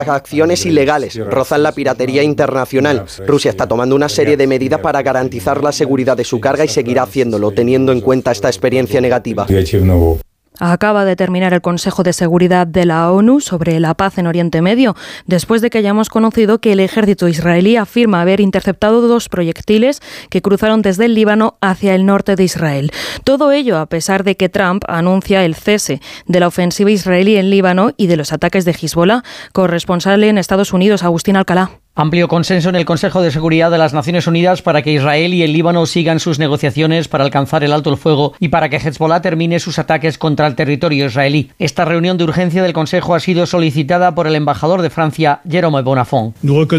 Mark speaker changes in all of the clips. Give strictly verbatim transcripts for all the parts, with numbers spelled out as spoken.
Speaker 1: acciones ilegales, rozan la piratería internacional. Rusia está tomando una serie de medidas para garantizar la seguridad de su carga y seguirá haciéndolo, teniendo en cuenta esta experiencia negativa.
Speaker 2: Acaba de terminar el Consejo de Seguridad de la ONU sobre la paz en Oriente Medio, después de que hayamos conocido que el ejército israelí afirma haber interceptado dos proyectiles que cruzaron desde el Líbano hacia el norte de Israel. Todo ello a pesar de que Trump anuncia el cese de la ofensiva israelí en Líbano y de los ataques de Hezbollah. Corresponsal en Estados Unidos, Agustín Alcalá.
Speaker 3: Amplio consenso en el Consejo de Seguridad de las Naciones Unidas para que Israel y el Líbano sigan sus negociaciones para alcanzar el alto el fuego y para que Hezbollah termine sus ataques contra el territorio israelí. Esta reunión de urgencia del Consejo ha sido solicitada por el embajador de Francia, Jérôme Bonafont.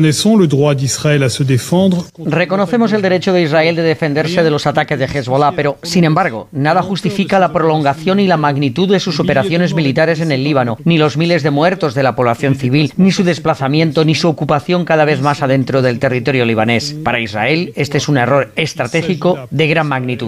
Speaker 3: Reconocemos el derecho de Israel de defenderse de los ataques de Hezbollah, pero, sin embargo, nada justifica la prolongación y la magnitud de sus operaciones militares en el Líbano, ni los miles de muertos de la población civil, ni su desplazamiento, ni su ocupación cada vez más adentro del territorio libanés. Para Israel, este es un error estratégico de gran magnitud.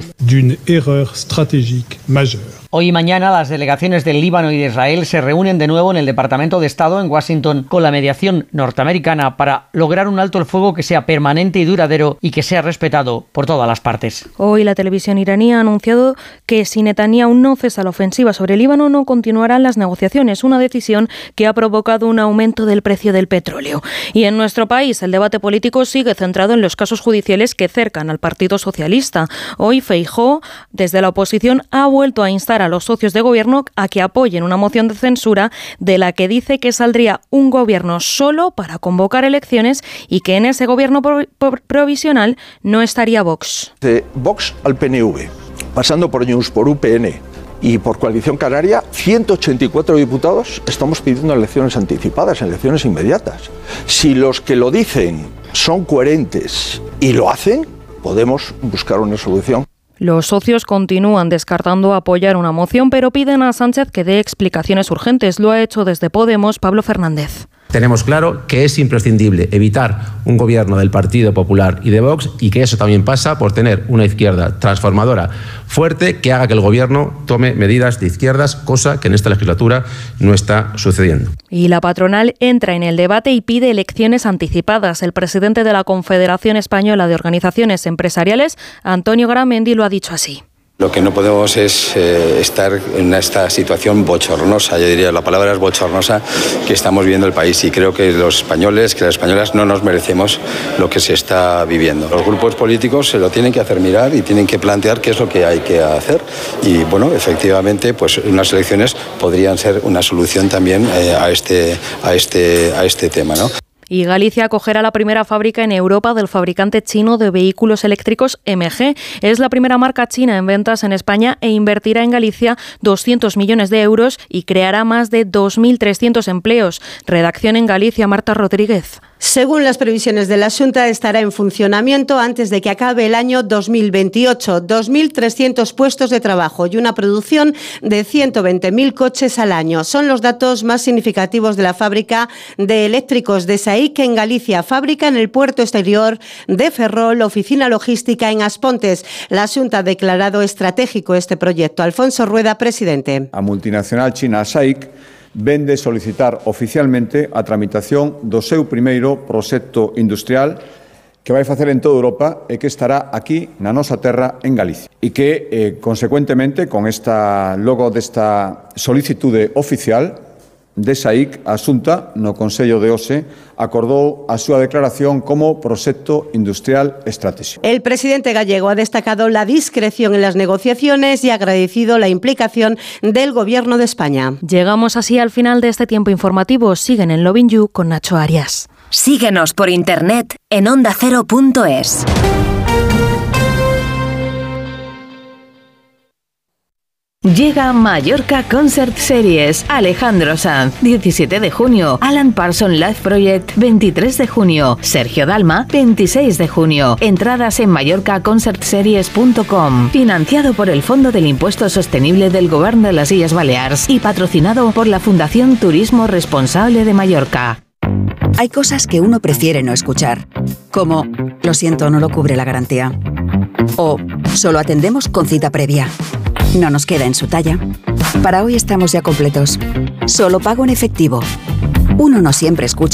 Speaker 3: Hoy y mañana las delegaciones del Líbano y de Israel se reúnen de nuevo en el Departamento de Estado en Washington con la mediación norteamericana para lograr un alto el fuego que sea permanente y duradero y que sea respetado por todas las partes.
Speaker 2: Hoy la televisión iraní ha anunciado que si Netanyahu no cesa la ofensiva sobre el Líbano no continuarán las negociaciones, una decisión que ha provocado un aumento del precio del petróleo. Y en nuestro país el debate político sigue centrado en los casos judiciales que cercan al Partido Socialista. Hoy Feijóo, desde la oposición, ha vuelto a instar a los socios de gobierno a que apoyen una moción de censura de la que dice que saldría un gobierno solo para convocar elecciones y que en ese gobierno pro- pro- provisional no estaría Vox.
Speaker 4: De Vox al P N V, pasando por Junts, por U P N y por Coalición Canaria, ciento ochenta y cuatro diputados estamos pidiendo elecciones anticipadas, elecciones inmediatas. Si los que lo dicen son coherentes y lo hacen, podemos buscar una solución.
Speaker 2: Los socios continúan descartando apoyar una moción, pero piden a Sánchez que dé explicaciones urgentes. Lo ha hecho desde Podemos Pablo Fernández.
Speaker 5: Tenemos claro que es imprescindible evitar un gobierno del Partido Popular y de Vox y que eso también pasa por tener una izquierda transformadora fuerte que haga que el gobierno tome medidas de izquierdas, cosa que en esta legislatura no está sucediendo.
Speaker 2: Y la patronal entra en el debate y pide elecciones anticipadas. El presidente de la Confederación Española de Organizaciones Empresariales, Antonio Garamendi, lo ha dicho así.
Speaker 6: Lo que no podemos es eh, estar en esta situación bochornosa, yo diría, la palabra es bochornosa, que estamos viviendo el país, y creo que los españoles, que las españolas no nos merecemos lo que se está viviendo. Los grupos políticos se lo tienen que hacer mirar y tienen que plantear qué es lo que hay que hacer, y bueno, efectivamente, pues unas elecciones podrían ser una solución también eh, a este, a este, a este tema, ¿no?
Speaker 2: Y Galicia acogerá la primera fábrica en Europa del fabricante chino de vehículos eléctricos M G. Es la primera marca china en ventas en España e invertirá en Galicia doscientos millones de euros y creará más de dos mil trescientos empleos. Redacción en Galicia, Marta Rodríguez.
Speaker 7: Según las previsiones de la Xunta, estará en funcionamiento antes de que acabe el año dos mil veintiocho. dos mil trescientos puestos de trabajo y una producción de ciento veinte mil coches al año. Son los datos más significativos de la fábrica de eléctricos de SAIC en Galicia. Fábrica en el puerto exterior de Ferrol, oficina logística en Aspontes. La Xunta ha declarado estratégico este proyecto. Alfonso Rueda, presidente.
Speaker 8: A multinacional china SAIC vende solicitar oficialmente a tramitación do seu primeiro proxecto industrial que vai facer en toda Europa e que estará aquí na nosa terra en Galicia. E que, eh, consecuentemente, con esta logo desta solicitude oficial de SAIC, a Xunta, no Consello de hoxe, acordou a súa declaración como proxecto industrial estratégico.
Speaker 7: El presidente gallego ha destacado la discreción en las negociaciones y ha agradecido la implicación del Gobierno de España.
Speaker 2: Llegamos así al final de este tiempo informativo. Siguen en Lovin You con Nacho Arias.
Speaker 9: Síguenos por internet en onda cero punto es. Llega Mallorca Concert Series. Alejandro Sanz, diecisiete de junio. Alan Parsons Live Project, veintitrés de junio. Sergio Dalma, veintiséis de junio. Entradas en mallorca concert series punto com. Financiado por el Fondo del Impuesto Sostenible del Gobierno de las Illes Baleares y patrocinado por la Fundación Turismo Responsable de Mallorca.
Speaker 10: Hay cosas que uno prefiere no escuchar, como lo siento, no lo cubre la garantía. O solo atendemos con cita previa. No nos queda en su talla. Para hoy estamos ya completos. Solo pago en efectivo. Uno no siempre escucha